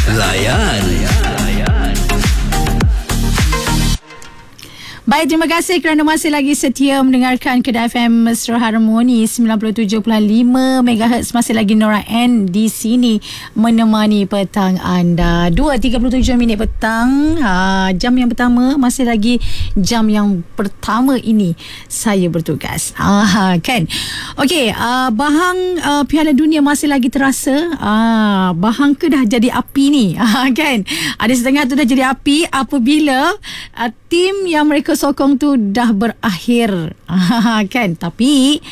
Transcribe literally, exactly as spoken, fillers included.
Layan. Baik, terima kasih kerana masih lagi setia mendengarkan Kedah F M Mesra Harmoni sembilan puluh tujuh perpuluhan lima megahertz. Masih lagi Nora N di sini menemani petang anda. dua tiga puluh tujuh minit petang. Ha, jam yang pertama, masih lagi jam yang pertama ini saya bertugas. Ah, kan? Okey, uh, bahang uh, Piala Dunia masih lagi terasa. Ah, bahang ke dah jadi api ni. Ah, kan? Ada setengah tu dah jadi api apabila uh, tim yang mereka sokong tu dah berakhir. Kan? Tapi